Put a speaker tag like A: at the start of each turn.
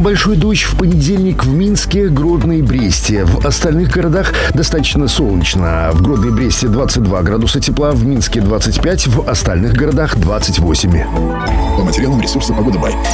A: большой дождь в понедельник в Минске, Гродно и Бресте. В остальных городах достаточно солнечно. В Гродно и Бресте 22 градуса тепла, в Минске 25, в остальных городах 28.
B: По материалам ресурса «Погода Бай».